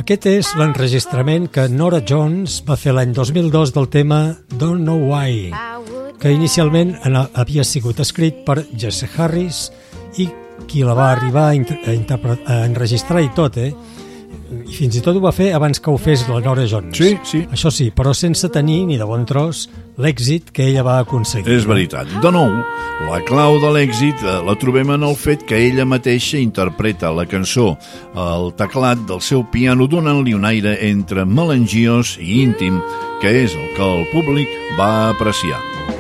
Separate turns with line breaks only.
Aquest és l'enregistrament que Norah Jones va fer l'any 2002 del tema Don't Know Why, que inicialment havia sigut escrit per Jesse Harris i qui la va arribar a enregistrar i tot, I fins i tot ho va fer abans que ho fes la Norah Jones.
Sí.
Això sí, però sense tenir ni de bon tros l'èxit que ella va aconseguir.
És veritat. De nou, la clau de l'èxit la trobem en el fet que ella mateixa interpreta la cançó al teclat del seu piano, donant-li un aire entre melangiós i íntim, que és el que el públic va apreciar.